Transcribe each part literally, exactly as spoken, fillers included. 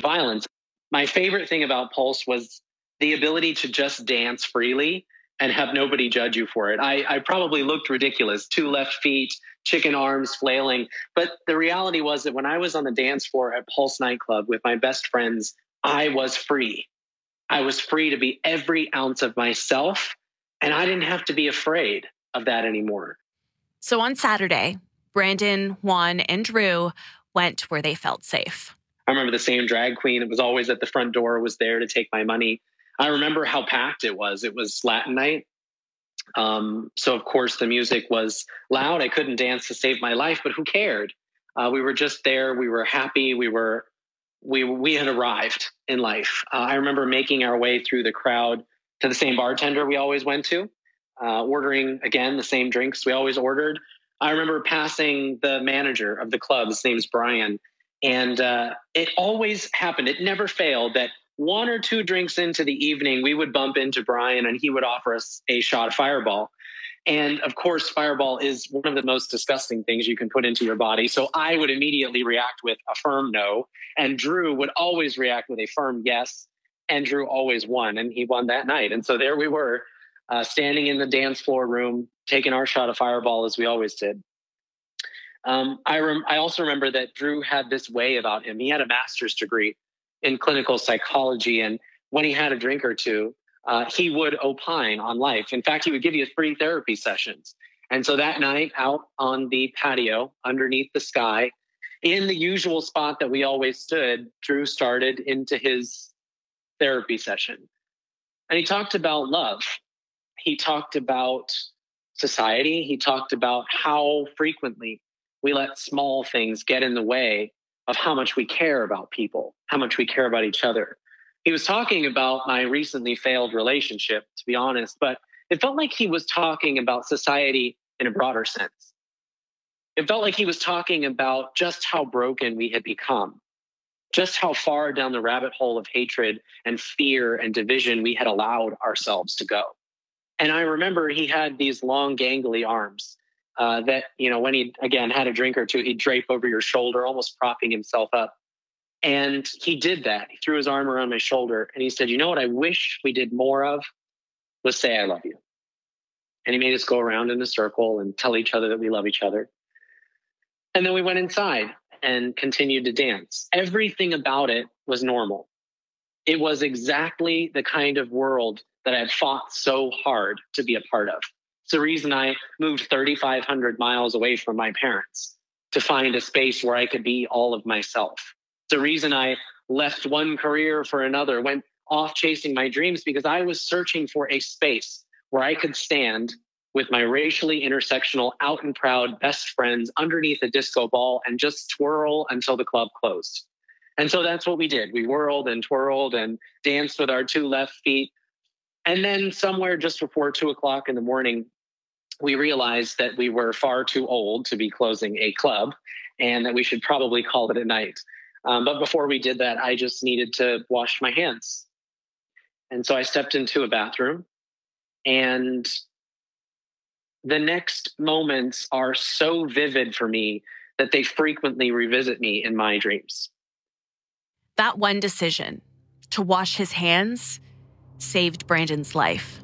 violence. My favorite thing about Pulse was the ability to just dance freely and have nobody judge you for it. I, I probably looked ridiculous, two left feet, chicken arms flailing. But the reality was that when I was on the dance floor at Pulse nightclub with my best friends, I was free. I was free to be every ounce of myself, and I didn't have to be afraid of that anymore. So on Saturday, Brandon, Juan, and Drew went where they felt safe. I remember the same drag queen that was always at the front door was there to take my money. I remember how packed it was. It was Latin night. Um, so, of course, the music was loud. I couldn't dance to save my life, but who cared? Uh, we were just there. We were happy. We were we we had arrived in life. Uh, I remember making our way through the crowd to the same bartender we always went to, uh, ordering, again, the same drinks we always ordered. I remember passing the manager of the club. His name's Brian. And uh, it always happened. It never failed that one or two drinks into the evening, we would bump into Brian and he would offer us a shot of Fireball. And of course, Fireball is one of the most disgusting things you can put into your body. So I would immediately react with a firm no. And Drew would always react with a firm yes. And Drew always won. And he won that night. And so there we were, uh, standing in the dance floor room, taking our shot of Fireball as we always did. Um, I, rem- I also remember that Drew had this way about him. He had a master's degree in clinical psychology. And when he had a drink or two, uh, he would opine on life. In fact, he would give you free therapy sessions. And so that night out on the patio underneath the sky, in the usual spot that we always stood, Drew started into his therapy session. And he talked about love. He talked about society. He talked about how frequently we let small things get in the way of how much we care about people, how much we care about each other. He was talking about my recently failed relationship, to be honest, but it felt like he was talking about society in a broader sense. It felt like he was talking about just how broken we had become, just how far down the rabbit hole of hatred and fear and division we had allowed ourselves to go. And I remember he had these long, gangly arms uh, that, you know, when he, again, had a drink or two, he'd drape over your shoulder, almost propping himself up. And he did that. He threw his arm around my shoulder and he said, you know what I wish we did more of was say, I love you. And he made us go around in a circle and tell each other that we love each other. And then we went inside and continued to dance. Everything about it was normal. It was exactly the kind of world that I had fought so hard to be a part of. It's the reason I moved thirty-five hundred miles away from my parents to find a space where I could be all of myself. It's the reason I left one career for another, went off chasing my dreams, because I was searching for a space where I could stand with my racially intersectional, out and proud best friends underneath a disco ball and just twirl until the club closed. And so that's what we did. We whirled and twirled and danced with our two left feet. And then somewhere just before two o'clock in the morning, we realized that we were far too old to be closing a club and that we should probably call it a night. Um, but before we did that, I just needed to wash my hands. And so I stepped into a bathroom, and the next moments are so vivid for me that they frequently revisit me in my dreams. That one decision, to wash his hands, saved Brandon's life.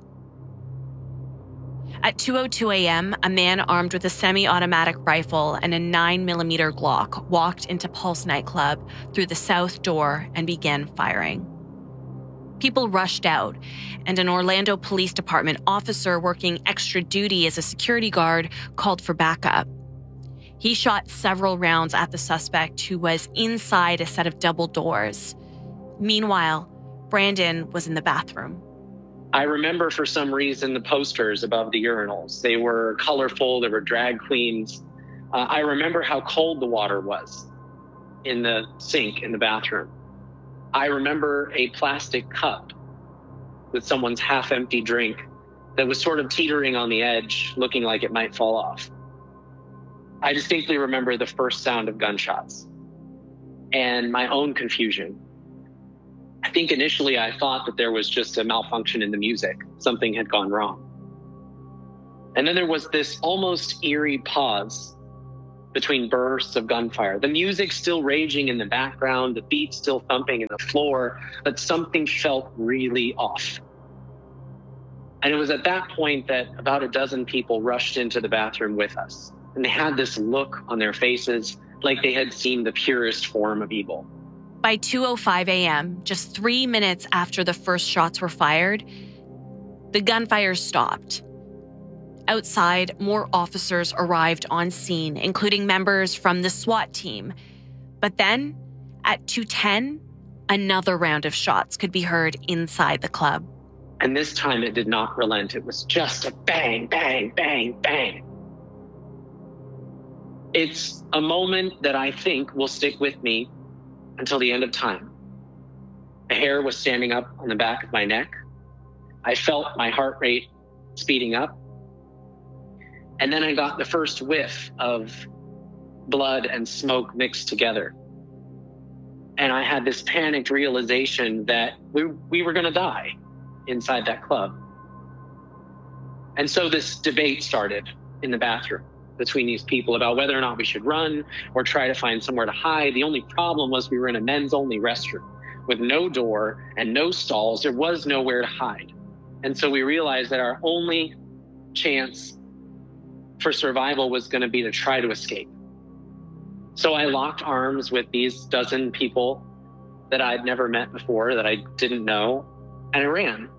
At two oh two a.m., a man armed with a semi-automatic rifle and a nine millimeter Glock walked into Pulse nightclub through the south door and began firing. People rushed out, and an Orlando Police Department officer working extra duty as a security guard called for backup. He shot several rounds at the suspect, who was inside a set of double doors. Meanwhile, Brandon was in the bathroom. I remember for some reason the posters above the urinals. They were colorful. There were drag queens. Uh, I remember how cold the water was in the sink in the bathroom. I remember a plastic cup with someone's half-empty drink that was sort of teetering on the edge, looking like it might fall off. I distinctly remember the first sound of gunshots and my own confusion. I think initially I thought that there was just a malfunction in the music. Something had gone wrong. And then there was this almost eerie pause between bursts of gunfire. The music still raging in the background, the beat still thumping in the floor, but something felt really off. And it was at that point that about a dozen people rushed into the bathroom with us. And they had this look on their faces like they had seen the purest form of evil. By two oh five a.m., just three minutes after the first shots were fired, the gunfire stopped. Outside, more officers arrived on scene, including members from the SWAT team. But then, at two ten, another round of shots could be heard inside the club. And this time it did not relent. It was just a bang, bang, bang, bang. It's a moment that I think will stick with me until the end of time. The hair was standing up on the back of my neck. I felt my heart rate speeding up. And then I got the first whiff of blood and smoke mixed together. And I had this panicked realization that we, we were going to die inside that club. And so this debate started in the bathroom between these people about whether or not we should run or try to find somewhere to hide. The only problem was we were in a men's only restroom with no door and no stalls. There was nowhere to hide. And so we realized that our only chance for survival was going to be to try to escape. So I locked arms with these dozen people that I'd never met before, that I didn't know, and I ran.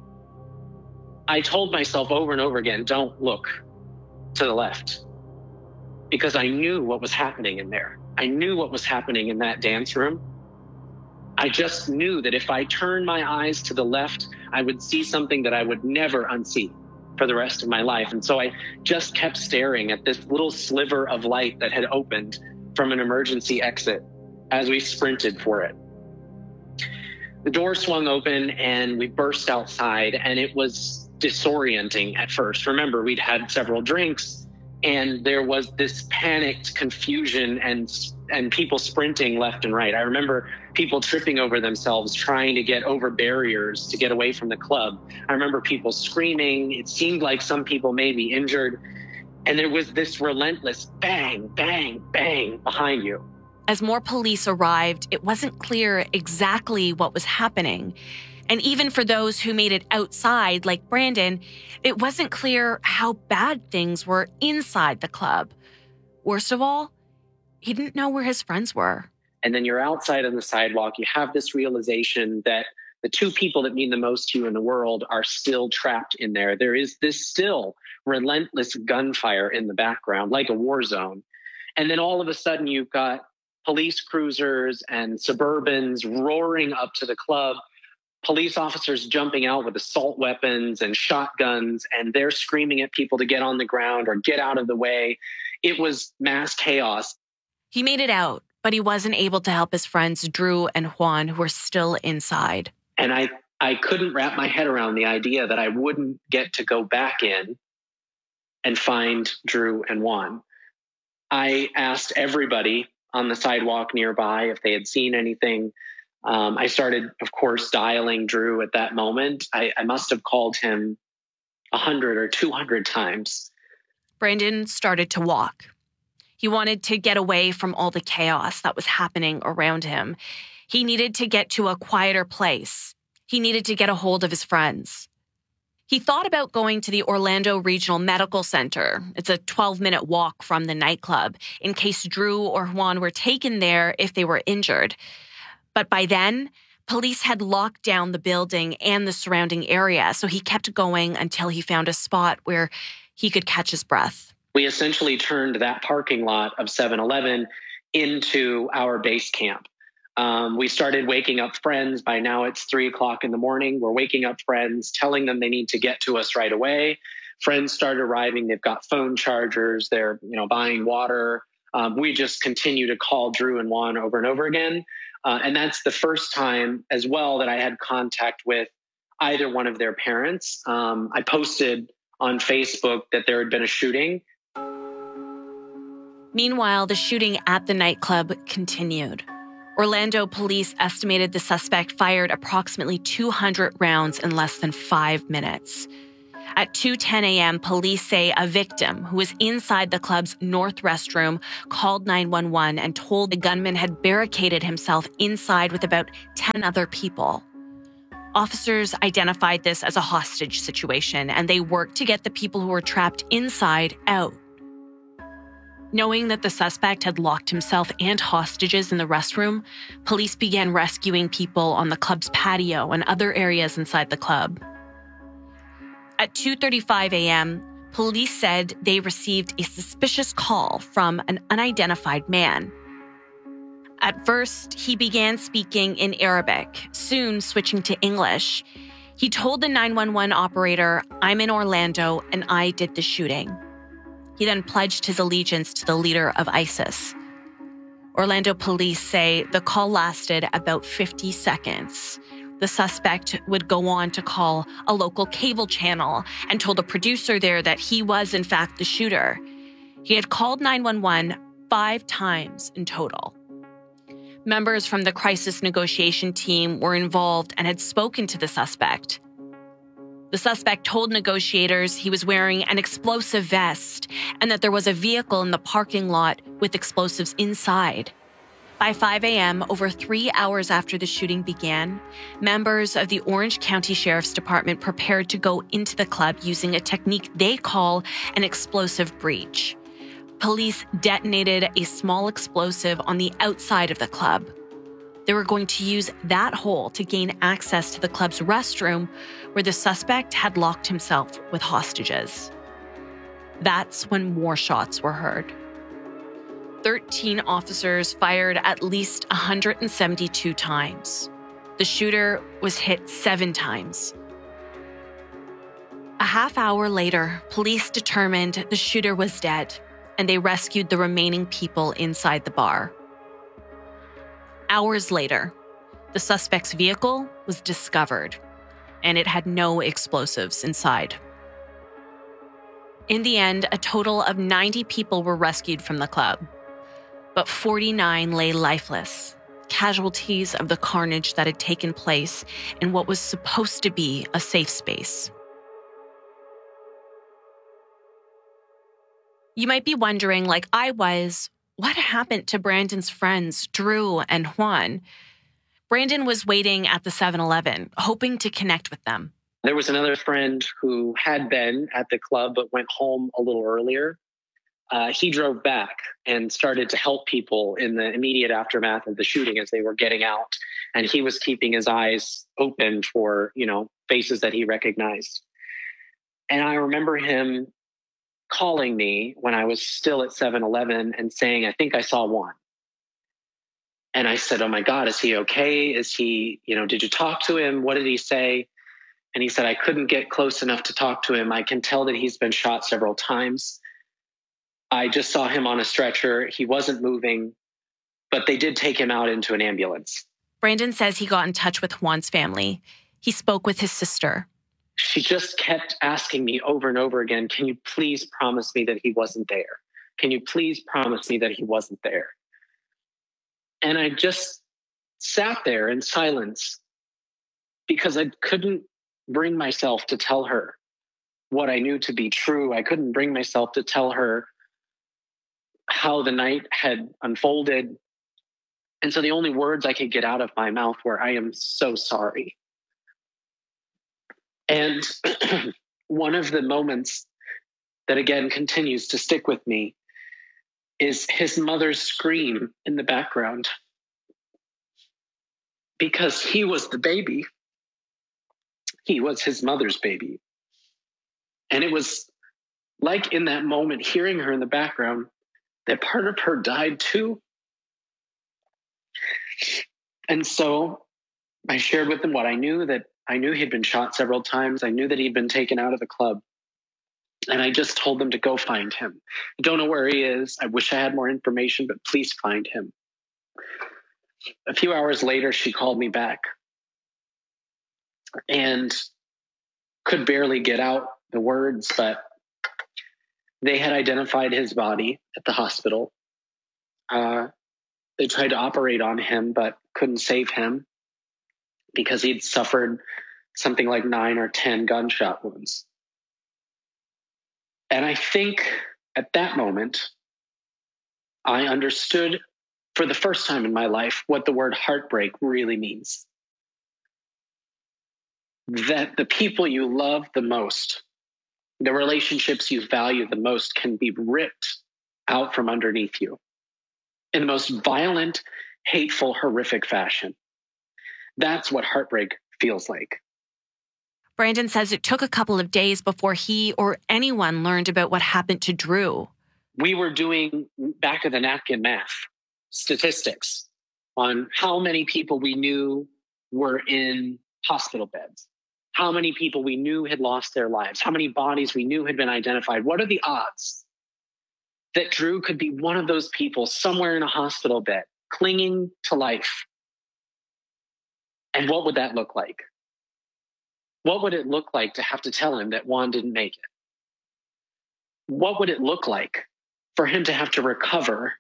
I told myself over and over again, don't look to the left, because I knew what was happening in there. I knew what was happening in that dance room. I just knew that if I turned my eyes to the left, I would see something that I would never unsee for the rest of my life. And so I just kept staring at this little sliver of light that had opened from an emergency exit as we sprinted for it. The door swung open and we burst outside, and it was disorienting at first. Remember, we'd had several drinks, and there was this panicked confusion and and people sprinting left and right. I remember people tripping over themselves, trying to get over barriers to get away from the club. I remember people screaming. It seemed like some people may be injured. And there was this relentless bang, bang, bang behind you. As more police arrived, it wasn't clear exactly what was happening. And even for those who made it outside, like Brandon, it wasn't clear how bad things were inside the club. Worst of all, he didn't know where his friends were. And then you're outside on the sidewalk. You have this realization that the two people that mean the most to you in the world are still trapped in there. There is this still relentless gunfire in the background, like a war zone. And then all of a sudden you've got police cruisers and Suburbans roaring up to the club, police officers jumping out with assault weapons and shotguns, and they're screaming at people to get on the ground or get out of the way. It was mass chaos. He made it out, but he wasn't able to help his friends Drew and Juan, who were still inside. And I, I couldn't wrap my head around the idea that I wouldn't get to go back in and find Drew and Juan. I asked everybody on the sidewalk nearby if they had seen anything. Um, I started, of course, dialing Drew at that moment. I, I must have called him one hundred or two hundred times. Brandon started to walk. He wanted to get away from all the chaos that was happening around him. He needed to get to a quieter place. He needed to get a hold of his friends. He thought about going to the Orlando Regional Medical Center. It's a twelve-minute walk from the nightclub, in case Drew or Juan were taken there if they were injured. But by then, police had locked down the building and the surrounding area, so he kept going until he found a spot where he could catch his breath. We essentially turned that parking lot of seven eleven into our base camp. Um, we started waking up friends. By now it's three o'clock in the morning. We're waking up friends, telling them they need to get to us right away. Friends start arriving. They've got phone chargers. They're, you know, buying water. Um, we just continue to call Drew and Juan over and over again. Uh, and that's the first time as well that I had contact with either one of their parents. Um, I posted on Facebook that there had been a shooting. Meanwhile, the shooting at the nightclub continued. Orlando police estimated the suspect fired approximately two hundred rounds in less than five minutes. At two ten a.m., police say a victim who was inside the club's north restroom called nine one one and told the gunman had barricaded himself inside with about ten other people. Officers identified this as a hostage situation, and they worked to get the people who were trapped inside out. Knowing that the suspect had locked himself and hostages in the restroom, police began rescuing people on the club's patio and other areas inside the club. At two thirty-five a.m., police said they received a suspicious call from an unidentified man. At first, he began speaking in Arabic, soon switching to English. He told the nine one one operator, "I'm in Orlando and I did the shooting." He then pledged his allegiance to the leader of ISIS. Orlando police say the call lasted about fifty seconds. The suspect would go on to call a local cable channel and told a producer there that he was, in fact, the shooter. He had called nine one one five times in total. Members from the crisis negotiation team were involved and had spoken to the suspect. The suspect told negotiators he was wearing an explosive vest and that there was a vehicle in the parking lot with explosives inside. By five a.m., over three hours after the shooting began, members of the Orange County Sheriff's Department prepared to go into the club using a technique they call an explosive breach. Police detonated a small explosive on the outside of the club. They were going to use that hole to gain access to the club's restroom, where the suspect had locked himself with hostages. That's when more shots were heard. thirteen officers fired at least one hundred seventy-two times. The shooter was hit seven times. A half hour later, police determined the shooter was dead, and they rescued the remaining people inside the bar. Hours later, the suspect's vehicle was discovered, and it had no explosives inside. In the end, a total of ninety people were rescued from the club, but forty-nine lay lifeless, casualties of the carnage that had taken place in what was supposed to be a safe space. You might be wondering, like I was, what happened to Brandon's friends, Drew and Juan? Brandon was waiting at the seven eleven, hoping to connect with them. There was another friend who had been at the club but went home a little earlier. Uh, he drove back and started to help people in the immediate aftermath of the shooting as they were getting out. And he was keeping his eyes open for, you know, faces that he recognized. And I remember him calling me when I was still at seven eleven and saying, "I think I saw one." And I said, "Oh my God, is he okay? Is he, you know, did you talk to him? What did he say?" And he said, "I couldn't get close enough to talk to him. I can tell that he's been shot several times. I just saw him on a stretcher. He wasn't moving, but they did take him out into an ambulance." Brandon says he got in touch with Juan's family. He spoke with his sister. She just kept asking me over and over again, "Can you please promise me that he wasn't there? Can you please promise me that he wasn't there?" And I just sat there in silence because I couldn't bring myself to tell her what I knew to be true. I couldn't bring myself to tell her how the night had unfolded. And so the only words I could get out of my mouth were, "I am so sorry." And one of the moments that, again, continues to stick with me is his mother's scream in the background, because he was the baby. He was his mother's baby. And it was like in that moment, hearing her in the background, that part of her died too. And so I shared with him what I knew, that I knew he'd been shot several times. I knew that he'd been taken out of the club. And I just told them to go find him. I don't know where he is. I wish I had more information, but please find him. A few hours later, she called me back and could barely get out the words, but they had identified his body at the hospital. Uh, they tried to operate on him, but couldn't save him because he'd suffered something like nine or ten gunshot wounds. And I think at that moment, I understood for the first time in my life what the word heartbreak really means. That the people you love the most, the relationships you value the most, can be ripped out from underneath you in the most violent, hateful, horrific fashion. That's what heartbreak feels like. Brandon says it took a couple of days before he or anyone learned about what happened to Drew. We were doing back of the napkin math, statistics on how many people we knew were in hospital beds, how many people we knew had lost their lives, how many bodies we knew had been identified. What are the odds that Drew could be one of those people somewhere in a hospital bed, clinging to life? And what would that look like? What would it look like to have to tell him that Juan didn't make it? What would it look like for him to have to recover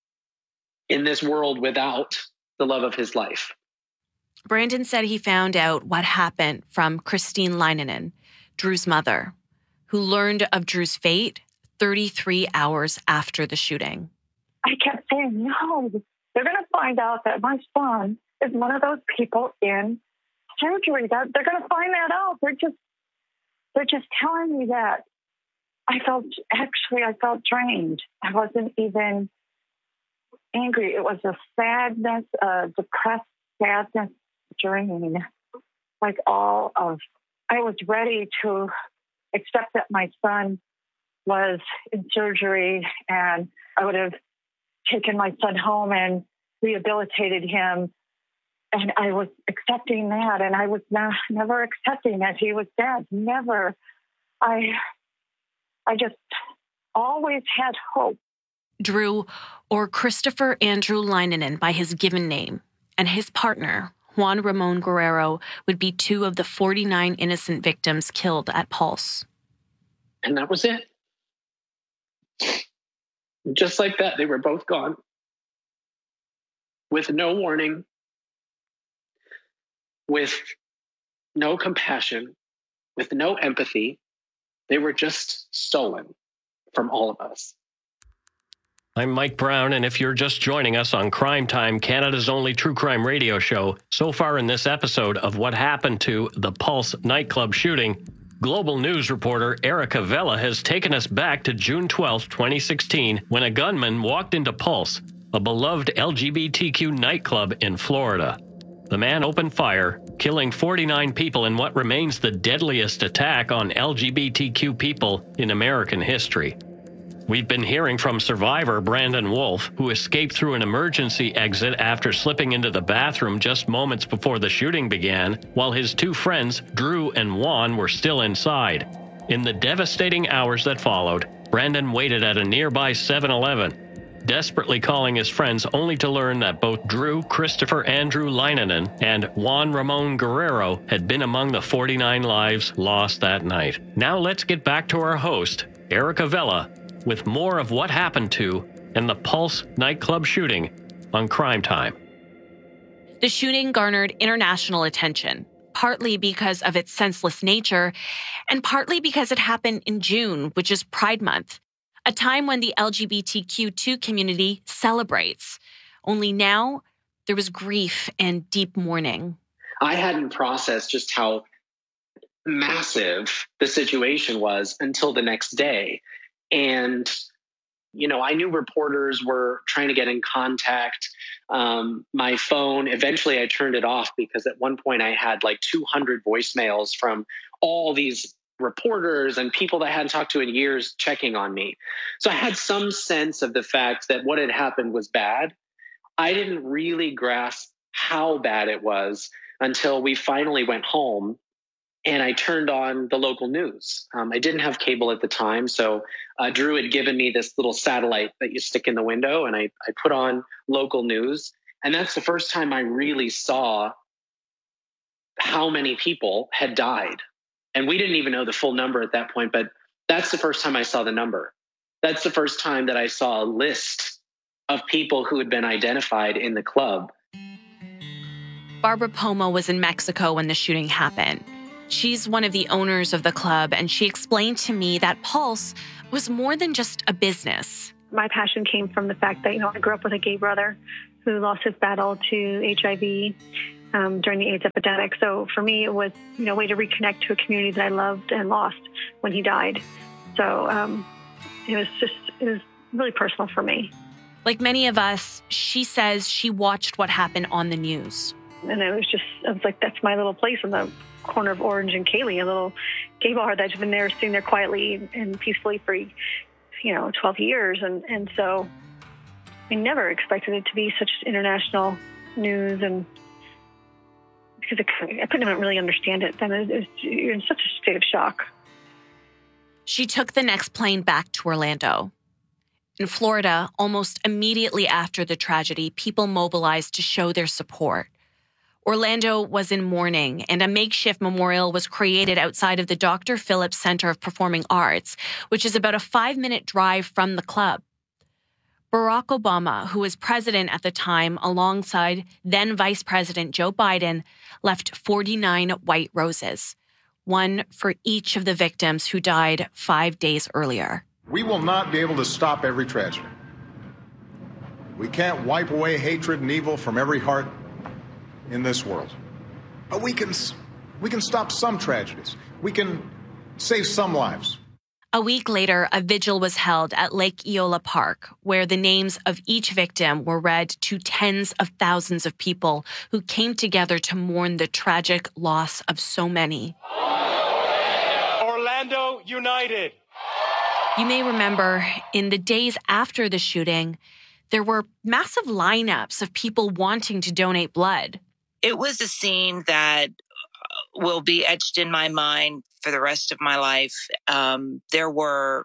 in this world without the love of his life? Brandon said he found out what happened from Christine Leininen, Drew's mother, who learned of Drew's fate thirty-three hours after the shooting. I kept saying, no, they're going to find out that my son is one of those people in surgery. That they're going to find that out. They're just, they're just telling me that. I felt, actually, I felt drained. I wasn't even angry. It was a sadness, a depressed sadness drain. Like all of, I was ready to accept that my son was in surgery, and I would have taken my son home and rehabilitated him. And I was accepting that, and I was not, never accepting that he was dead. Never. I, I just always had hope. Drew, or Christopher Andrew Leininen by his given name, and his partner, Juan Ramon Guerrero, would be two of the forty-nine innocent victims killed at Pulse. And that was it. Just like that, they were both gone. With no warning, with no compassion, with no empathy. They were just stolen from all of us. I'm Mike Brown, and if you're just joining us on Crime Time, Canada's only true crime radio show, so far in this episode of what happened to the Pulse nightclub shooting, Global News reporter Erica Vela has taken us back to June twelfth, twenty sixteen, when a gunman walked into Pulse, a beloved L G B T Q nightclub in Florida. The man opened fire, killing forty-nine people in what remains the deadliest attack on L G B T Q people in American history. We've been hearing from survivor Brandon Wolf, who escaped through an emergency exit after slipping into the bathroom just moments before the shooting began, while his two friends, Drew and Juan, were still inside. In the devastating hours that followed, Brandon waited at a nearby seven eleven, desperately calling his friends only to learn that both Drew Christopher Andrew Leininen and Juan Ramon Guerrero had been among the forty-nine lives lost that night. Now let's get back to our host, Erica Vela, with more of what happened to and the Pulse nightclub shooting on Crime Time. The shooting garnered international attention, partly because of its senseless nature, and partly because it happened in June, which is Pride Month, a time when the L G B T Q two community celebrates. Only now, there was grief and deep mourning. I hadn't processed just how massive the situation was until the next day. And, you know, I knew reporters were trying to get in contact. Um, my phone, eventually I turned it off because at one point I had like two hundred voicemails from all these reporters and people that I hadn't talked to in years checking on me. So I had some sense of the fact that what had happened was bad. I didn't really grasp how bad it was until we finally went home and I turned on the local news. Um, I didn't have cable at the time, so uh, Drew had given me this little satellite that you stick in the window, and I, I put on local news. And that's the first time I really saw how many people had died. And we didn't even know the full number at that point, but that's the first time I saw the number. That's the first time that I saw a list of people who had been identified in the club. Barbara Pomo was in Mexico when the shooting happened. She's one of the owners of the club, and she explained to me that Pulse was more than just a business. My passion came from the fact that, you know, I grew up with a gay brother who lost his battle to H I V um, during the AIDS epidemic. So for me, it was, you know, a way to reconnect to a community that I loved and lost when he died. So um, it was just, it was really personal for me. Like many of us, she says she watched what happened on the news. And it was just, I was like, that's my little place in the corner of Orange and Cayley, a little gay bar that's been there, sitting there quietly and peacefully for, you know, twelve years. And, and so I never expected it to be such international news, and because it, I couldn't even really understand it. Then it was, you're in such a state of shock. She took the next plane back to Orlando. In Florida, almost immediately after the tragedy, people mobilized to show their support. Orlando was in mourning, and a makeshift memorial was created outside of the Doctor Phillips Center of Performing Arts, which is about a five-minute drive from the club. Barack Obama, who was president at the time, alongside then Vice President Joe Biden, left forty-nine white roses, one for each of the victims who died five days earlier. We will not be able to stop every tragedy. We can't wipe away hatred and evil from every heart in this world. But we can, we can stop some tragedies. We can save some lives. A week later, a vigil was held at Lake Eola Park, where the names of each victim were read to tens of thousands of people who came together to mourn the tragic loss of so many. Orlando United. You may remember in the days after the shooting, there were massive lineups of people wanting to donate blood. It was a scene that will be etched in my mind for the rest of my life. Um, there were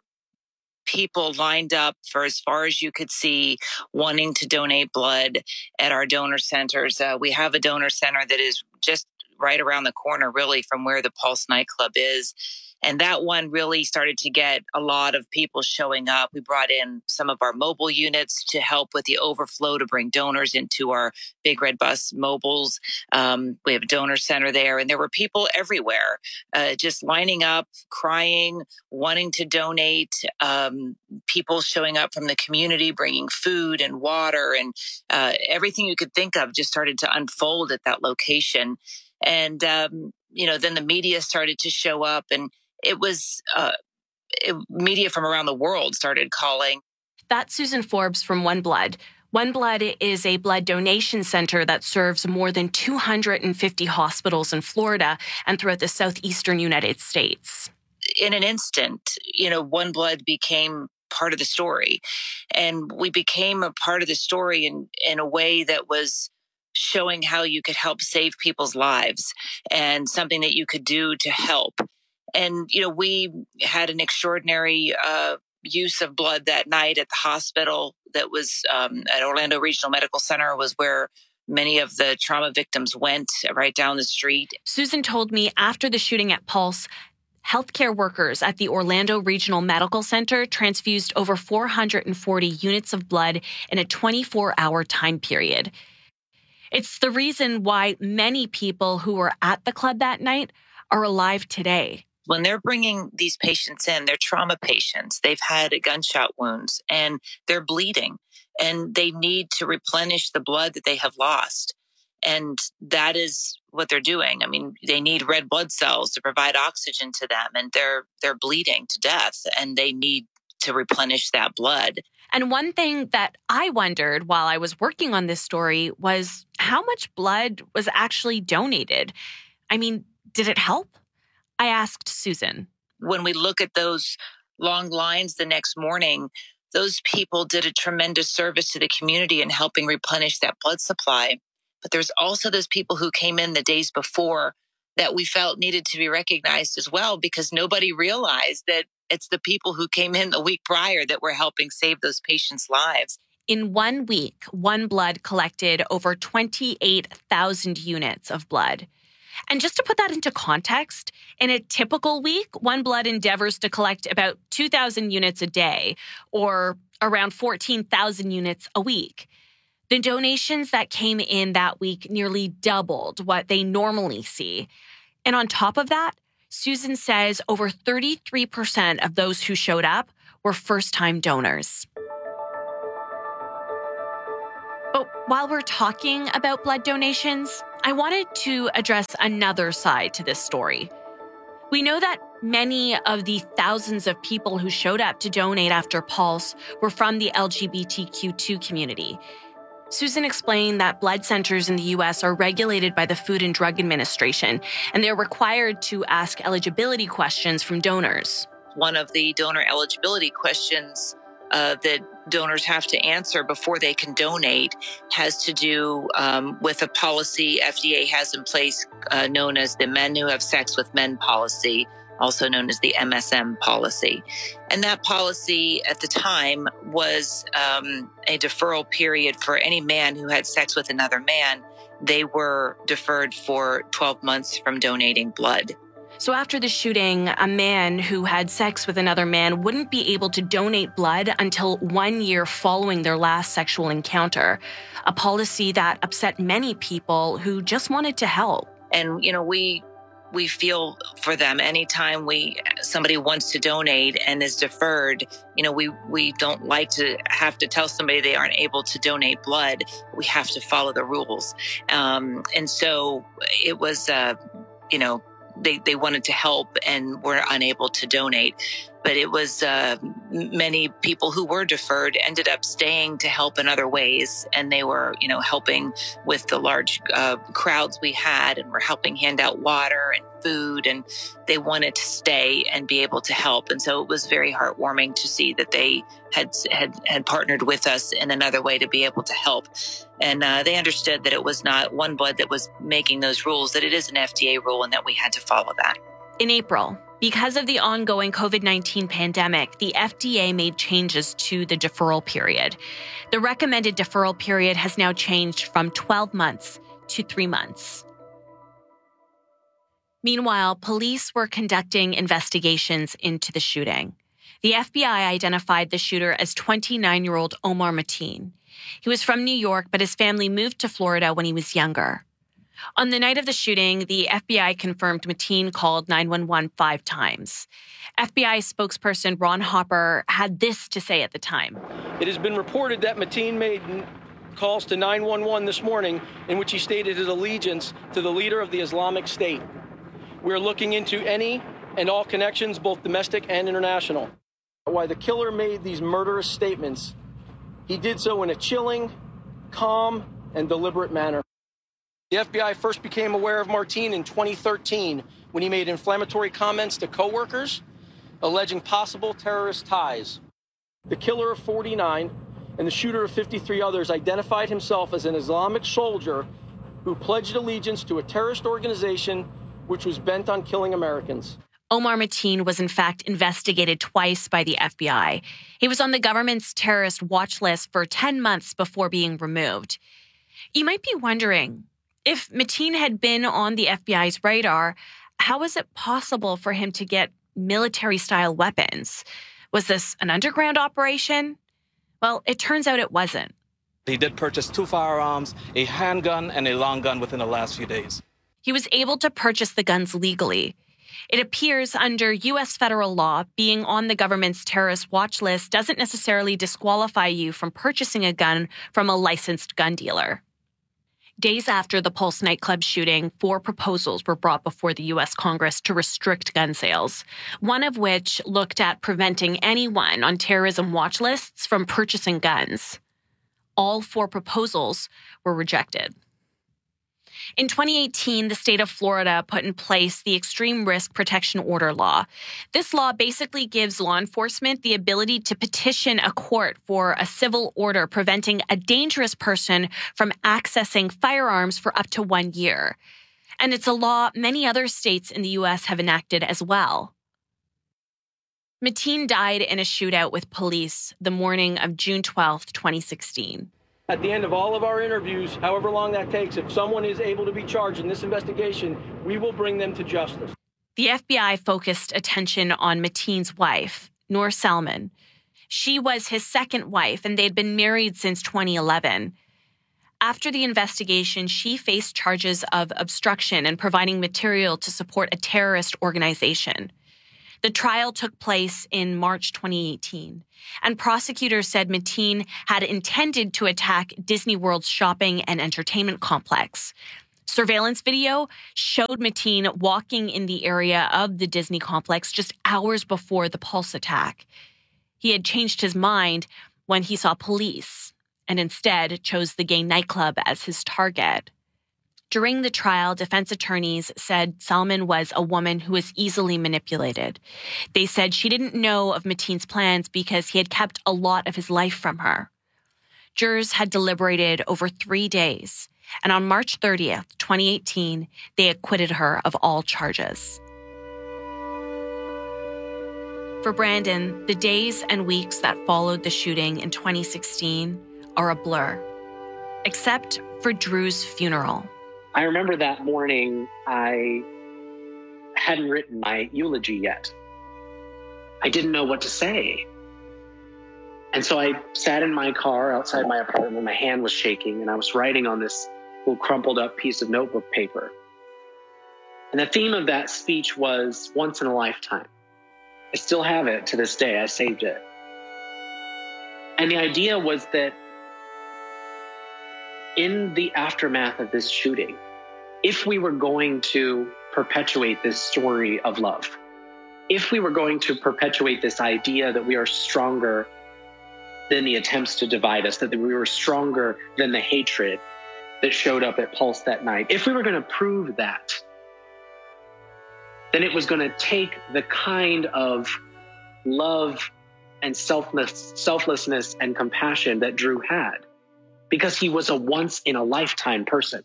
people lined up for as far as you could see, wanting to donate blood at our donor centers. Uh, we have a donor center that is just right around the corner, really, from where the Pulse nightclub is. And that one really started to get a lot of people showing up. We brought in some of our mobile units to help with the overflow to bring donors into our Big Red Bus mobiles. Um, we have a donor center there, and there were people everywhere uh, just lining up, crying, wanting to donate, um, people showing up from the community, bringing food and water, and uh, everything you could think of just started to unfold at that location. And, um, you know, then the media started to show up, and it was uh, it, media from around the world started calling. That's Susan Forbes from One Blood. One Blood is a blood donation center that serves more than two hundred fifty hospitals in Florida and throughout the southeastern United States. In an instant, you know, One Blood became part of the story. And we became a part of the story in, in a way that was showing how you could help save people's lives and something that you could do to help. And, you know, we had an extraordinary uh, use of blood that night at the hospital that was um, at Orlando Regional Medical Center, was where many of the trauma victims went, right down the street. Susan told me after the shooting at Pulse, healthcare workers at the Orlando Regional Medical Center transfused over four hundred forty units of blood in a twenty-four hour time period. It's the reason why many people who were at the club that night are alive today. When they're bringing these patients in, they're trauma patients. They've had gunshot wounds and they're bleeding, and they need to replenish the blood that they have lost. And that is what they're doing. I mean, they need red blood cells to provide oxygen to them, and they're they're bleeding to death, and they need to replenish that blood. And one thing that I wondered while I was working on this story was how much blood was actually donated. I mean, did it help? I asked Susan. When we look at those long lines the next morning, those people did a tremendous service to the community in helping replenish that blood supply. But there's also those people who came in the days before that we felt needed to be recognized as well, because nobody realized that it's the people who came in the week prior that were helping save those patients' lives. In one week, One Blood collected over twenty-eight thousand units of blood. And just to put that into context, in a typical week, One Blood endeavors to collect about two thousand units a day, or around fourteen thousand units a week. The donations that came in that week nearly doubled what they normally see. And on top of that, Susan says over thirty-three percent of those who showed up were first-time donors. But while we're talking about blood donations, I wanted to address another side to this story. We know that many of the thousands of people who showed up to donate after Pulse were from the L G B T Q two community. Susan explained that blood centers in the U S are regulated by the Food and Drug Administration, and they're required to ask eligibility questions from donors. One of the donor eligibility questions uh, that donors have to answer before they can donate has to do um, with a policy F D A has in place uh, known as the Men Who Have Sex with Men policy, also known as the M S M policy. And that policy at the time was um, a deferral period for any man who had sex with another man. They were deferred for twelve months from donating blood. So after the shooting, a man who had sex with another man wouldn't be able to donate blood until one year following their last sexual encounter, a policy that upset many people who just wanted to help. And, you know, we we feel for them anytime we somebody wants to donate and is deferred. You know, we we don't like to have to tell somebody they aren't able to donate blood. We have to follow the rules. Um, and so it was, uh, you know, They, they wanted to help and were unable to donate. But it was uh, many people who were deferred ended up staying to help in other ways. And they were, you know, helping with the large uh, crowds we had, and were helping hand out water and food. And they wanted to stay and be able to help. And so it was very heartwarming to see that they had had, had partnered with us in another way to be able to help. And uh, they understood that it was not One Blood that was making those rules, that it is an F D A rule and that we had to follow that. In April, because of the ongoing COVID nineteen pandemic, the F D A made changes to the deferral period. The recommended deferral period has now changed from twelve months to three months. Meanwhile, police were conducting investigations into the shooting. The F B I identified the shooter as twenty-nine-year-old Omar Mateen. He was from New York, but his family moved to Florida when he was younger. On the night of the shooting, the F B I confirmed Mateen called nine one one five times. F B I spokesperson Ron Hopper had this to say at the time. It has been reported that Mateen made calls to nine one one this morning in which he stated his allegiance to the leader of the Islamic State. We're looking into any and all connections, both domestic and international. Why the killer made these murderous statements, he did so in a chilling, calm, and deliberate manner. The F B I first became aware of Mateen in twenty thirteen when he made inflammatory comments to coworkers alleging possible terrorist ties. The killer of forty-nine and the shooter of fifty-three others identified himself as an Islamic soldier who pledged allegiance to a terrorist organization which was bent on killing Americans. Omar Mateen was in fact investigated twice by the F B I. He was on the government's terrorist watch list for ten months before being removed. You might be wondering, if Mateen had been on the F B I's radar, how was it possible for him to get military-style weapons? Was this an underground operation? Well, it turns out it wasn't. He did purchase two firearms, a handgun, and a long gun within the last few days. He was able to purchase the guns legally. It appears under U S federal law, being on the government's terrorist watch list doesn't necessarily disqualify you from purchasing a gun from a licensed gun dealer. Days after the Pulse nightclub shooting, four proposals were brought before the U S Congress to restrict gun sales, one of which looked at preventing anyone on terrorism watch lists from purchasing guns. All four proposals were rejected. In twenty eighteen, the state of Florida put in place the Extreme Risk Protection Order law. This law basically gives law enforcement the ability to petition a court for a civil order preventing a dangerous person from accessing firearms for up to one year. And it's a law many other states in the U S have enacted as well. Mateen died in a shootout with police the morning of June twelfth, twenty sixteen. At the end of all of our interviews, however long that takes, if someone is able to be charged in this investigation, we will bring them to justice. The F B I focused attention on Mateen's wife, Noor Salman. She was his second wife, and they'd been married since twenty eleven. After the investigation, she faced charges of obstruction and providing material to support a terrorist organization. The trial took place in March twenty eighteen, and prosecutors said Mateen had intended to attack Disney World's shopping and entertainment complex. Surveillance video showed Mateen walking in the area of the Disney complex just hours before the Pulse attack. He had changed his mind when he saw police and instead chose the gay nightclub as his target. During the trial, defense attorneys said Salman was a woman who was easily manipulated. They said she didn't know of Mateen's plans because he had kept a lot of his life from her. Jurors had deliberated over three days, and on March thirtieth, twenty eighteen, they acquitted her of all charges. For Brandon, the days and weeks that followed the shooting in twenty sixteen are a blur, except for Drew's funeral. I remember that morning, I hadn't written my eulogy yet. I didn't know what to say. And so I sat in my car outside my apartment. My hand was shaking, and I was writing on this little crumpled up piece of notebook paper. And the theme of that speech was once in a lifetime. I still have it to this day. I saved it. And the idea was that in the aftermath of this shooting, if we were going to perpetuate this story of love, if we were going to perpetuate this idea that we are stronger than the attempts to divide us, that we were stronger than the hatred that showed up at Pulse that night, if we were going to prove that, then it was going to take the kind of love and selfless, selflessness and compassion that Drew had, because he was a once-in-a-lifetime person.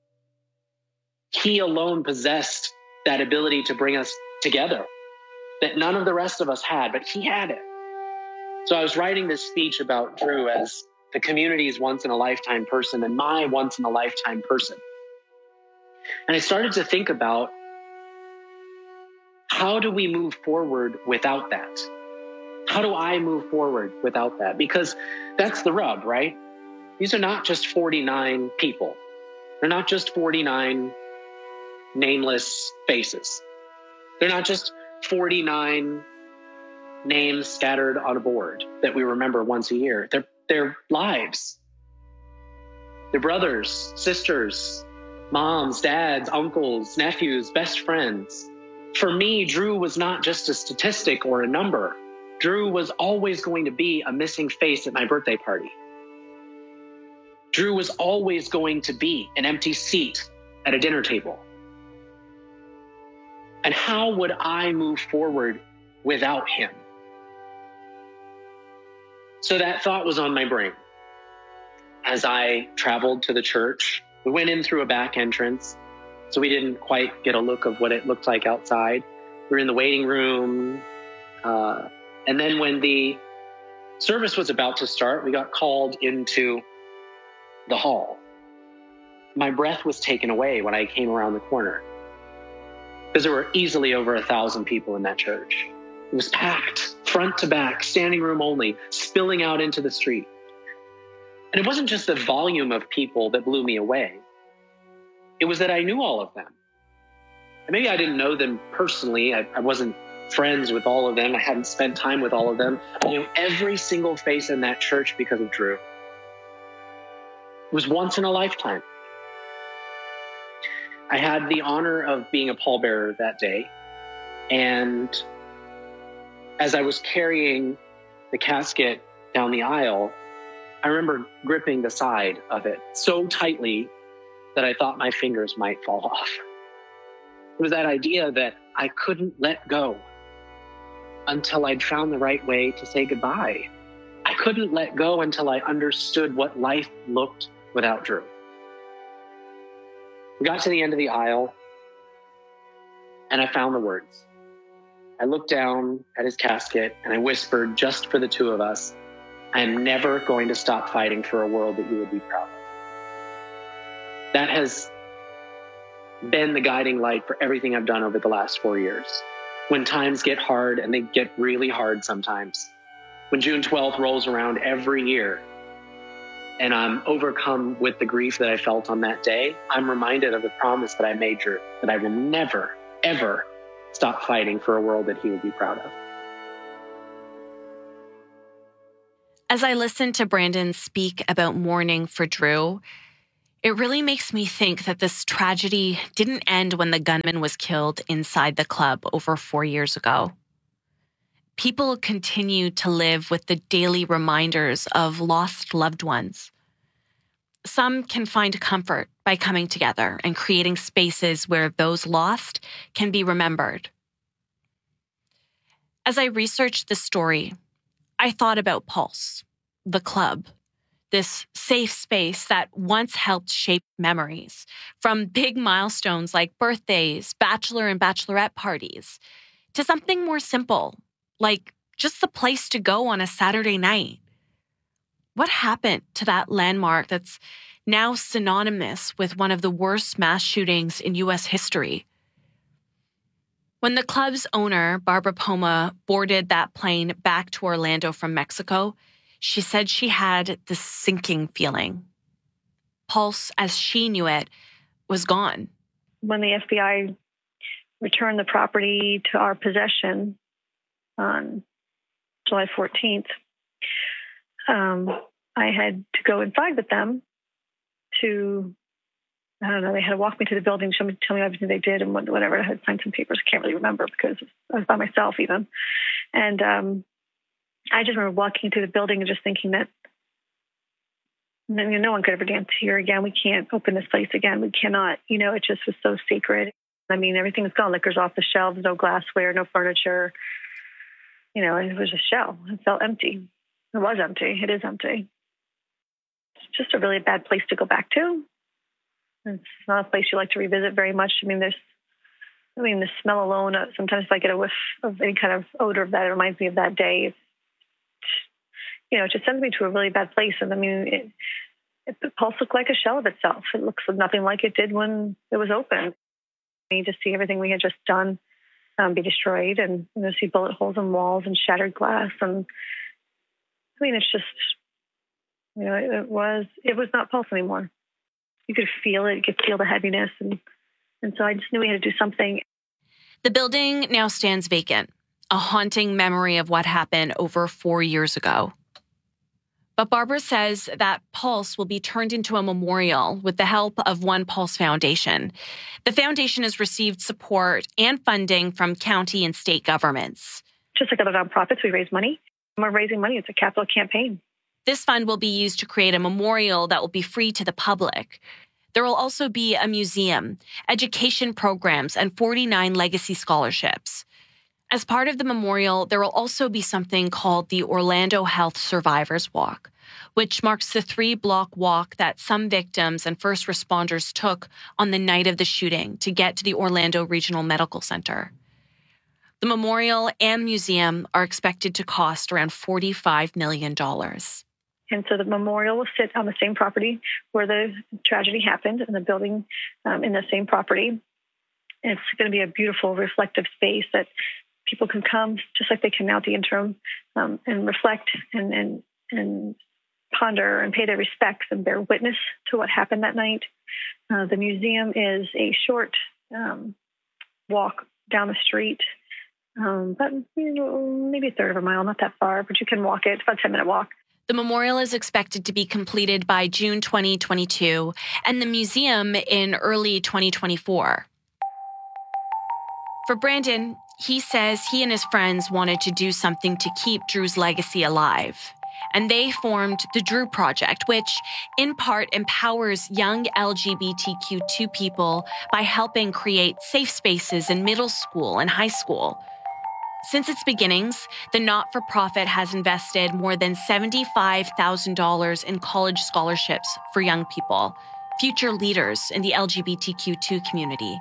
He alone possessed that ability to bring us together that none of the rest of us had, but he had it. So I was writing this speech about Drew as the community's once-in-a-lifetime person and my once-in-a-lifetime person. And I started to think about, how do we move forward without that? How do I move forward without that? Because that's the rub, right? These are not just forty-nine people. They're not just forty-nine nameless faces. They're not just forty-nine names scattered on a board that we remember once a year. They're, they're lives. They're brothers, sisters, moms, dads, uncles, nephews, best friends. For me, Drew was not just a statistic or a number. Drew was always going to be a missing face at my birthday party. Drew was always going to be an empty seat at a dinner table. And how would I move forward without him? So that thought was on my brain. As I traveled to the church, we went in through a back entrance, so we didn't quite get a look of what it looked like outside. We were in the waiting room. Uh, and then when the service was about to start, we got called into the hall. My breath was taken away when I came around the corner, because there were easily over a thousand people in that church. It was packed, front to back, standing room only, spilling out into the street. And it wasn't just the volume of people that blew me away. It was that I knew all of them. And maybe I didn't know them personally. I, I wasn't friends with all of them. I hadn't spent time with all of them. I knew every single face in that church because of Drew. It was once in a lifetime. I had the honor of being a pallbearer that day. And as I was carrying the casket down the aisle, I remember gripping the side of it so tightly that I thought my fingers might fall off. It was that idea that I couldn't let go until I'd found the right way to say goodbye. I couldn't let go until I understood what life looked without Drew. We got to the end of the aisle, and I found the words. I looked down at his casket, and I whispered, just for the two of us, I am never going to stop fighting for a world that you would be proud of. That has been the guiding light for everything I've done over the last four years. When times get hard, and they get really hard sometimes, when June twelfth rolls around every year, and I'm overcome with the grief that I felt on that day, I'm reminded of the promise that I made Drew, that I will never, ever stop fighting for a world that he would be proud of. As I listen to Brandon speak about mourning for Drew, it really makes me think that this tragedy didn't end when the gunman was killed inside the club over four years ago. People continue to live with the daily reminders of lost loved ones. Some can find comfort by coming together and creating spaces where those lost can be remembered. As I researched this story, I thought about Pulse, the club, this safe space that once helped shape memories, from big milestones like birthdays, bachelor and bachelorette parties, to something more simple, like just the place to go on a Saturday night. What happened to that landmark that's now synonymous with one of the worst mass shootings in U S history? When the club's owner, Barbara Poma, boarded that plane back to Orlando from Mexico, she said she had this sinking feeling. Pulse, as she knew it, was gone. When the F B I returned the property to our possession on July fourteenth, um, I had to go inside with them to, I don't know, they had to walk me to the building, show me, tell me everything they did and whatever. I had to sign some papers. I can't really remember because I was by myself even. And um, I just remember walking through the building and just thinking that you know, no one could ever dance here again. We can't open this place again. We cannot. You know, it just was so sacred. I mean, everything was gone. Liquor's off the shelves, no glassware, no furniture. You know, it was a shell. It felt empty. It was empty. It is empty. It's just a really bad place to go back to. It's not a place you like to revisit very much. I mean, there's, I mean, the smell alone, uh, sometimes if I get a whiff of any kind of odor of that, it reminds me of that day. It's, you know, it just sends me to a really bad place. And I mean, it, it, the Pulse looked like a shell of itself. It looks nothing like it did when it was open. You just see everything we had just done um, be destroyed, and you know, see bullet holes in walls and shattered glass. And I mean, it's just, you know, it, it was it was not Pulse anymore. You could feel it. You could feel the heaviness, and and so I just knew we had to do something. The building now stands vacant, a haunting memory of what happened over four years ago. But Barbara says that Pulse will be turned into a memorial with the help of One Pulse Foundation. The foundation has received support and funding from county and state governments. Just like other nonprofits, we raise money. We're raising money. It's a capital campaign. This fund will be used to create a memorial that will be free to the public. There will also be a museum, education programs, and forty-nine legacy scholarships. As part of the memorial, there will also be something called the Orlando Health Survivors Walk, which marks the three-block walk that some victims and first responders took on the night of the shooting to get to the Orlando Regional Medical Center. The memorial and museum are expected to cost around forty-five million dollars. And so the memorial will sit on the same property where the tragedy happened, in the building um, in the same property. And it's going to be a beautiful, reflective space that people can come, just like they can now at the interim, um, and reflect and, and and ponder and pay their respects and bear witness to what happened that night. Uh, the museum is a short um, walk down the street, um, but you know, maybe a third of a mile, not that far, but you can walk it. It's about a ten-minute walk. The memorial is expected to be completed by June twenty twenty-two, and the museum in early twenty twenty-four. For Brandon, he says he and his friends wanted to do something to keep Drew's legacy alive. And they formed the Drew Project, which in part empowers young L G B T Q two people by helping create safe spaces in middle school and high school. Since its beginnings, the not-for-profit has invested more than seventy-five thousand dollars in college scholarships for young people, future leaders in the L G B T Q two community.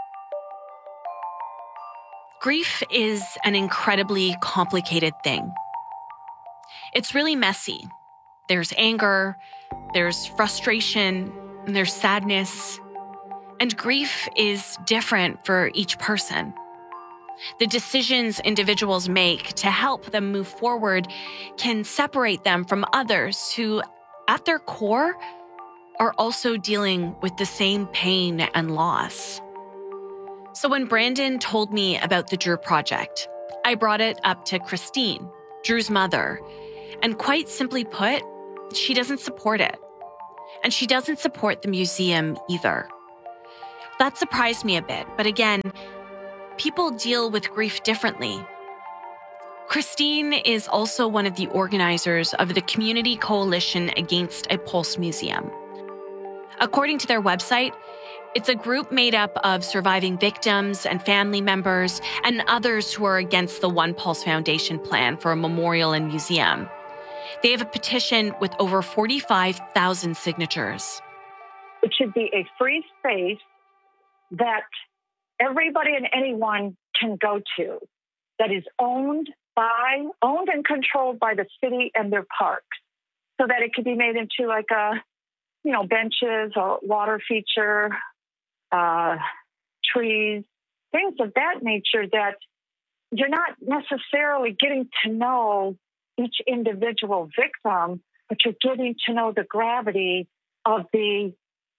Grief is an incredibly complicated thing. It's really messy. There's anger, there's frustration, and there's sadness. And grief is different for each person. The decisions individuals make to help them move forward can separate them from others who, at their core, are also dealing with the same pain and loss. So when Brandon told me about the Drew Project, I brought it up to Christine, Drew's mother. And quite simply put, she doesn't support it. And she doesn't support the museum either. That surprised me a bit. But again, people deal with grief differently. Christine is also one of the organizers of the Community Coalition Against a Pulse Museum. According to their website, it's a group made up of surviving victims and family members and others who are against the One Pulse Foundation plan for a memorial and museum. They have a petition with over forty-five thousand signatures. It should be a free space that everybody and anyone can go to, that is owned by, owned and controlled by the city and their parks, so that it could be made into like a, you know, benches or water feature, uh, trees, things of that nature, that you're not necessarily getting to know each individual victim, but you're getting to know the gravity of the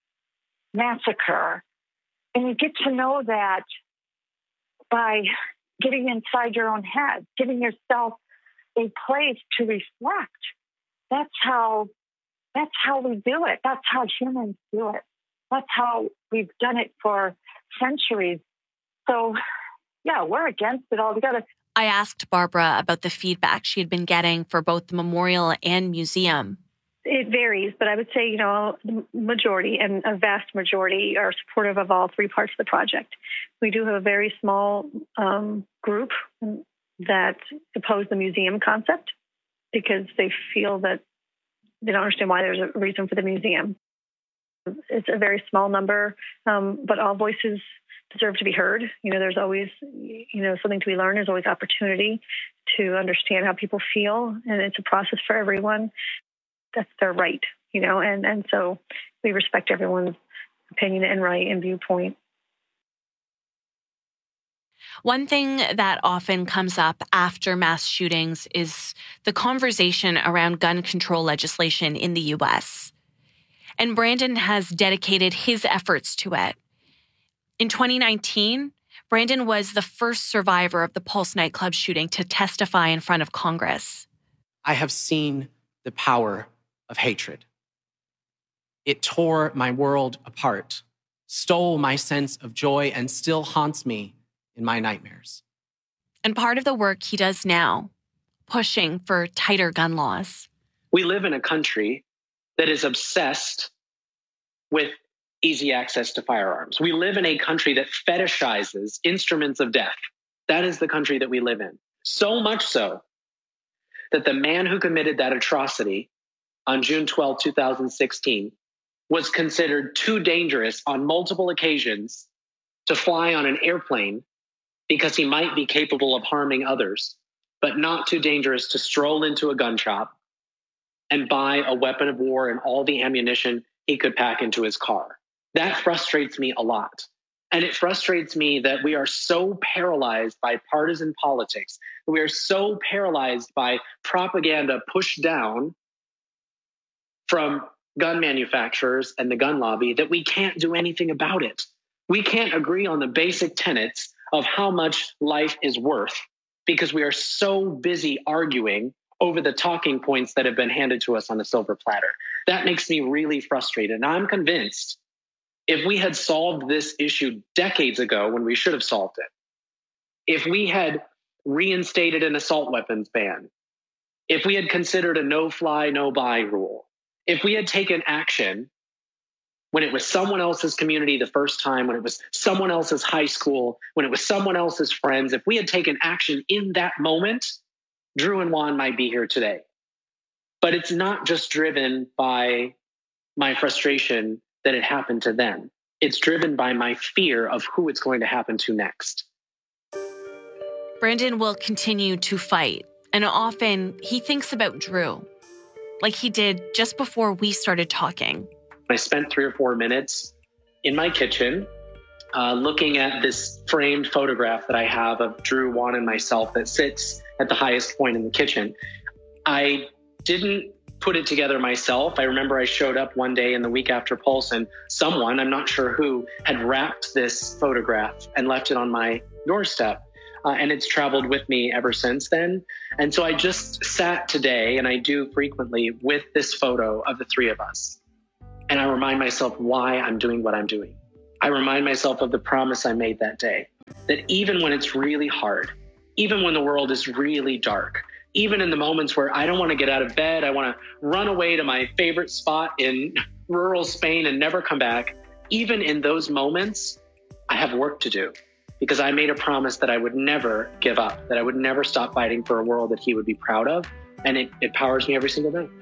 massacre. And you get to know that by getting inside your own head, giving yourself a place to reflect. That's how, that's how we do it. That's how humans do it. That's how we've done it for centuries. So, yeah, we're against it all. We got to. I asked Barbara about the feedback she had been getting for both the memorial and museum. It varies, but I would say, you know, the majority and a vast majority are supportive of all three parts of the project. We do have a very small um, group that oppose the museum concept because they feel that they don't understand why there's a reason for the museum. It's a very small number, um, but all voices deserve to be heard. You know, there's always, you know, something to be learned. There's always opportunity to understand how people feel, and it's a process for everyone. That's their right, you know, and, and so we respect everyone's opinion and right and viewpoint. One thing that often comes up after mass shootings is the conversation around gun control legislation in the U S. And Brandon has dedicated his efforts to it. In twenty nineteen, Brandon was the first survivor of the Pulse nightclub shooting to testify in front of Congress. I have seen the power of hatred. It tore my world apart, stole my sense of joy, and still haunts me in my nightmares. And part of the work he does now, pushing for tighter gun laws. We live in a country that is obsessed with easy access to firearms. We live in a country that fetishizes instruments of death. That is the country that we live in. So much so that the man who committed that atrocity on June twelfth, twenty sixteen, was considered too dangerous on multiple occasions to fly on an airplane because he might be capable of harming others, but not too dangerous to stroll into a gun shop and buy a weapon of war and all the ammunition he could pack into his car. That frustrates me a lot. And it frustrates me that we are so paralyzed by partisan politics, that we are so paralyzed by propaganda pushed down from gun manufacturers and the gun lobby that we can't do anything about it. We can't agree on the basic tenets of how much life is worth because we are so busy arguing over the talking points that have been handed to us on a silver platter. That makes me really frustrated. And I'm convinced if we had solved this issue decades ago when we should have solved it, if we had reinstated an assault weapons ban, if we had considered a no-fly, no-buy rule, if we had taken action when it was someone else's community the first time, when it was someone else's high school, when it was someone else's friends, if we had taken action in that moment, Drew and Juan might be here today. But it's not just driven by my frustration that it happened to them. It's driven by my fear of who it's going to happen to next. Brandon will continue to fight, and often he thinks about Drew, like he did just before we started talking. I spent three or four minutes in my kitchen uh, looking at this framed photograph that I have of Drew, Juan, and myself that sits at the highest point in the kitchen. I didn't put it together myself. I remember I showed up one day in the week after Pulse, and someone, I'm not sure who, had wrapped this photograph and left it on my doorstep. Uh, and it's traveled with me ever since then. And so I just sat today, and I do frequently, with this photo of the three of us. And I remind myself why I'm doing what I'm doing. I remind myself of the promise I made that day, that even when it's really hard, even when the world is really dark, even in the moments where I don't want to get out of bed, I want to run away to my favorite spot in rural Spain and never come back. Even in those moments, I have work to do because I made a promise that I would never give up, that I would never stop fighting for a world that he would be proud of. And it, it powers me every single day.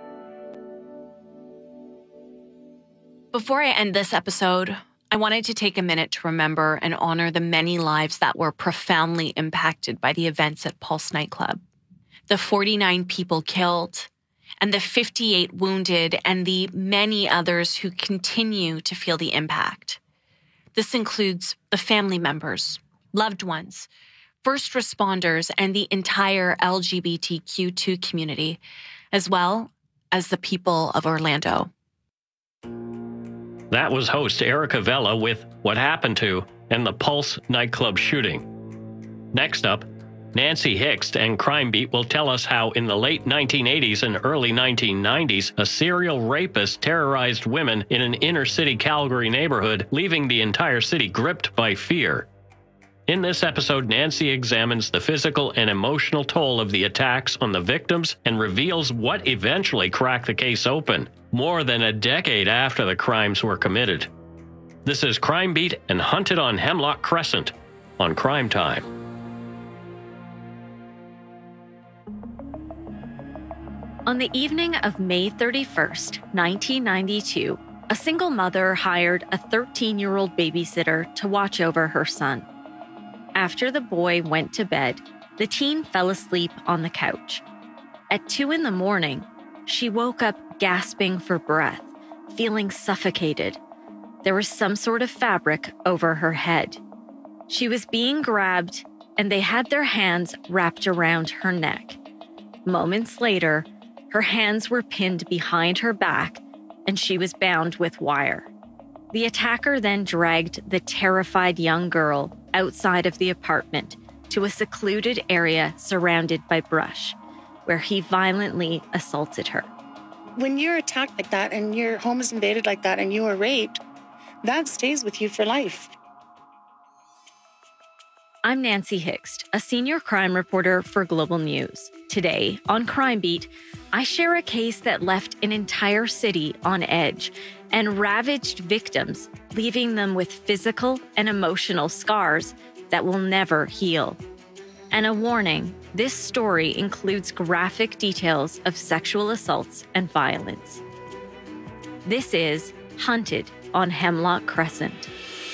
Before I end this episode, I wanted to take a minute to remember and honor the many lives that were profoundly impacted by the events at Pulse nightclub. The forty-nine people killed, and the fifty-eight wounded, and the many others who continue to feel the impact. This includes the family members, loved ones, first responders, and the entire L G B T Q two community, as well as the people of Orlando. That was host Erica Vela with What Happened To and the Pulse nightclub shooting. Next up, Nancy Hixt and Crime Beat will tell us how in the late nineteen eighties and early nineteen nineties, a serial rapist terrorized women in an inner-city Calgary neighborhood, leaving the entire city gripped by fear. In this episode, Nancy examines the physical and emotional toll of the attacks on the victims and reveals what eventually cracked the case open, more than a decade after the crimes were committed. This is Crime Beat and Hunted on Hemlock Crescent on Crime Time. On the evening of May thirty-first, nineteen ninety-two, a single mother hired a thirteen-year-old babysitter to watch over her son. After the boy went to bed, the teen fell asleep on the couch. At two in the morning, she woke up gasping for breath, feeling suffocated. There was some sort of fabric over her head. She was being grabbed, and they had their hands wrapped around her neck. Moments later, her hands were pinned behind her back, and she was bound with wire. The attacker then dragged the terrified young girl outside of the apartment to a secluded area surrounded by brush, where he violently assaulted her. When you're attacked like that and your home is invaded like that and you are raped, that stays with you for life. I'm Nancy Hixt, a senior crime reporter for Global News. Today, on Crime Beat, I share a case that left an entire city on edge and ravaged victims, leaving them with physical and emotional scars that will never heal. And a warning, this story includes graphic details of sexual assaults and violence. This is Hunted on Hemlock Crescent.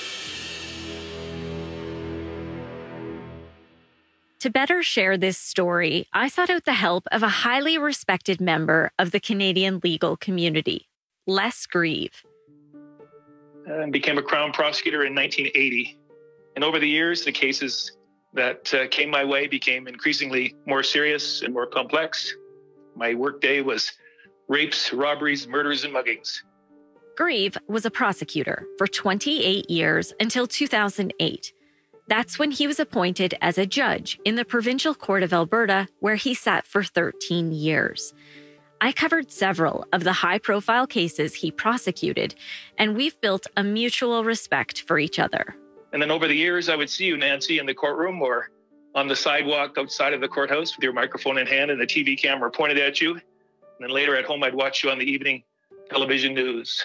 To better share this story, I sought out the help of a highly respected member of the Canadian legal community, Les Grieve. And became a Crown prosecutor in nineteen eighty. And over the years, the cases that uh, came my way became increasingly more serious and more complex. My workday was rapes, robberies, murders, and muggings. Grieve was a prosecutor for twenty-eight years until two thousand eight. That's when he was appointed as a judge in the Provincial Court of Alberta, where he sat for thirteen years. I covered several of the high-profile cases he prosecuted, and we've built a mutual respect for each other. And then over the years, I would see you, Nancy, in the courtroom or on the sidewalk outside of the courthouse with your microphone in hand and the T V camera pointed at you. And then later at home, I'd watch you on the evening television news.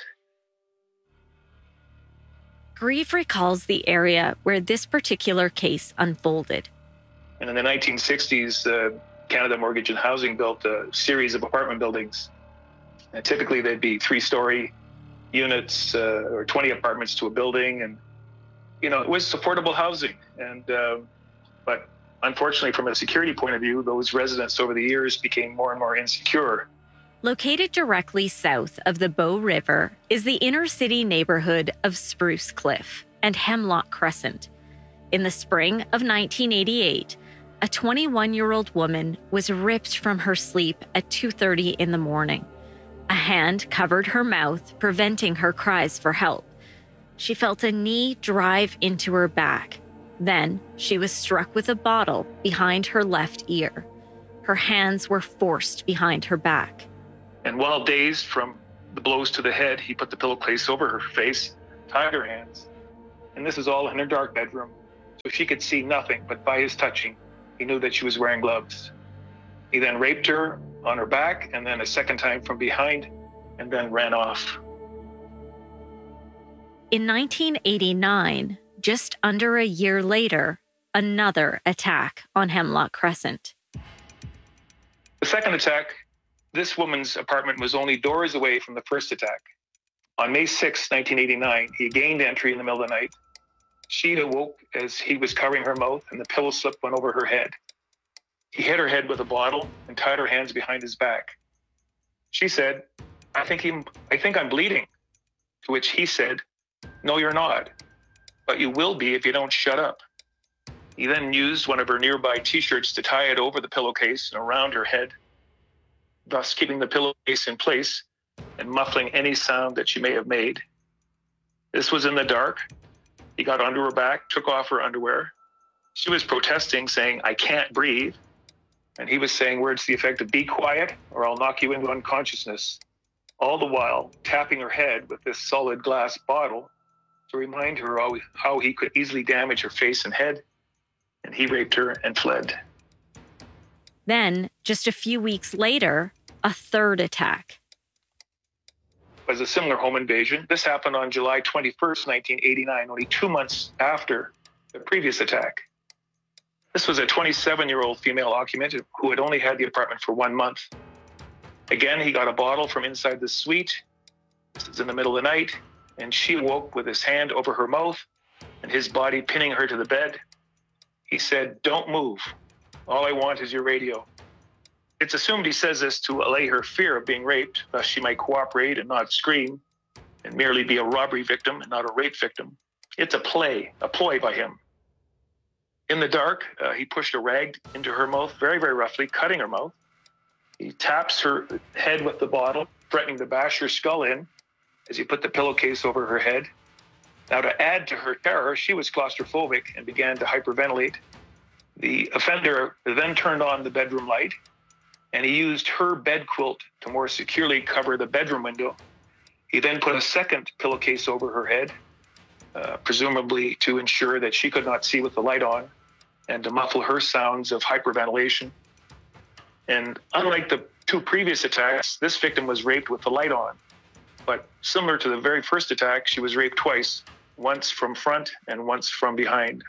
Grieve recalls the area where this particular case unfolded. And in the nineteen sixties, uh, Canada Mortgage and Housing built a series of apartment buildings. And typically, they'd be three-story units uh, or twenty apartments to a building. And, you know, it was supportable housing. And uh, but unfortunately, from a security point of view, those residents over the years became more and more insecure. Located directly south of the Bow River is the inner-city neighborhood of Spruce Cliff and Hemlock Crescent. In the spring of nineteen eighty-eight, a twenty-one-year-old woman was ripped from her sleep at two thirty in the morning. A hand covered her mouth, preventing her cries for help. She felt a knee drive into her back. Then she was struck with a bottle behind her left ear. Her hands were forced behind her back. And while dazed from the blows to the head, he put the pillowcase over her face, tied her hands. And this is all in her dark bedroom, so she could see nothing, but by his touching, he knew that she was wearing gloves. He then raped her on her back, and then a second time from behind, and then ran off. In nineteen eighty-nine, just under a year later, another attack on Hemlock Crescent. The second attack, this woman's apartment was only doors away from the first attack. On May sixth, nineteen eighty-nine, he gained entry in the middle of the night. She awoke as he was covering her mouth, and the pillow slip went over her head. He hit her head with a bottle and tied her hands behind his back. She said, I think, he, I think I'm bleeding. To which he said, no, you're not, but you will be if you don't shut up. He then used one of her nearby T-shirts to tie it over the pillowcase and around her head, thus keeping the pillowcase in place and muffling any sound that she may have made. This was in the dark. He got onto her back, took off her underwear. She was protesting, saying, I can't breathe. And he was saying words to the effect of, be quiet or I'll knock you into unconsciousness. All the while tapping her head with this solid glass bottle to remind her how, how he could easily damage her face and head. And he raped her and fled. Then, just a few weeks later, a third attack. It was a similar home invasion. This happened on July twenty-first, nineteen eighty-nine, only two months after the previous attack. This was a twenty-seven-year-old female occupant who had only had the apartment for one month. Again, he got a bottle from inside the suite. This is in the middle of the night, and she awoke with his hand over her mouth and his body pinning her to the bed. He said, don't move. All I want is your radio. It's assumed he says this to allay her fear of being raped, thus she might cooperate and not scream and merely be a robbery victim and not a rape victim. It's a play, a ploy by him. In the dark, uh, he pushed a rag into her mouth very, very roughly, cutting her mouth. He taps her head with the bottle, threatening to bash her skull in as he put the pillowcase over her head. Now, to add to her terror, she was claustrophobic and began to hyperventilate. The offender then turned on the bedroom light, and he used her bed quilt to more securely cover the bedroom window. He then put a second pillowcase over her head, uh, presumably to ensure that she could not see with the light on and to muffle her sounds of hyperventilation. And unlike the two previous attacks, this victim was raped with the light on. But similar to the very first attack, she was raped twice, once from front and once from behind.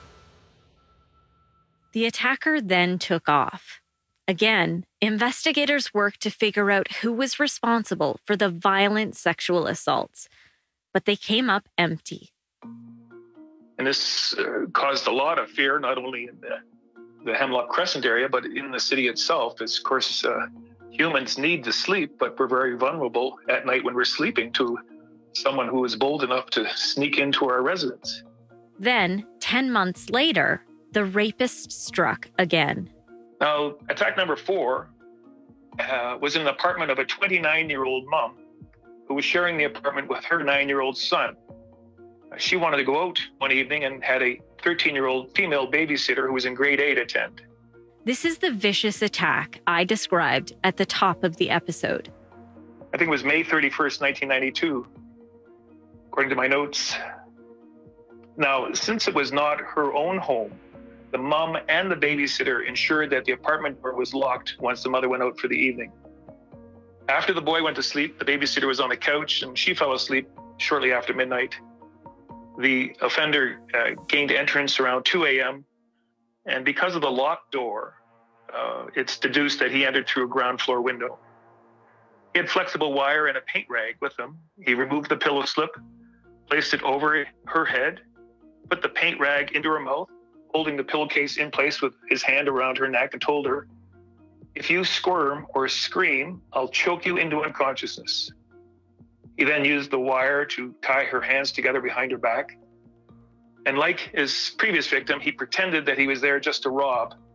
The attacker then took off. Again, investigators worked to figure out who was responsible for the violent sexual assaults, but they came up empty. And this uh, caused a lot of fear, not only in the, the Hemlock Crescent area, but in the city itself. As, of course, uh, humans need to sleep, but we're very vulnerable at night when we're sleeping to someone who is bold enough to sneak into our residence. Then, ten months later, the rapist struck again. Now, attack number four uh, was in an apartment of a twenty-nine-year-old mom who was sharing the apartment with her nine-year-old son. Uh, she wanted to go out one evening and had a thirteen-year-old female babysitter who was in grade eight attend. This is the vicious attack I described at the top of the episode. I think it was May thirty-first, nineteen ninety-two, according to my notes. Now, since it was not her own home, the mom and the babysitter ensured that the apartment door was locked once the mother went out for the evening. After the boy went to sleep, the babysitter was on the couch and she fell asleep shortly after midnight. The offender uh, gained entrance around two a.m. and because of the locked door, uh, it's deduced that he entered through a ground floor window. He had flexible wire and a paint rag with him. He removed the pillow slip, placed it over her head, put the paint rag into her mouth, holding the pillowcase in place with his hand around her neck, and told her, if you squirm or scream, I'll choke you into unconsciousness. He then used the wire to tie her hands together behind her back. And like his previous victim, he pretended that he was there just to rob,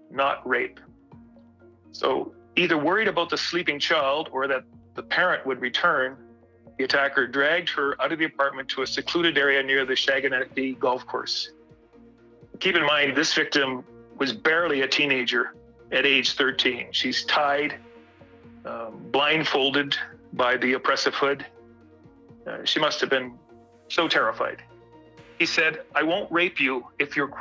not rape. So either worried about the sleeping child or that the parent would return, the attacker dragged her out of the apartment to a secluded area near the Shaganaki golf course. Keep in mind, this victim was barely a teenager at age thirteen. She's tied, um, blindfolded by the oppressive hood. Uh, she must have been so terrified. He said, "I won't rape you if you're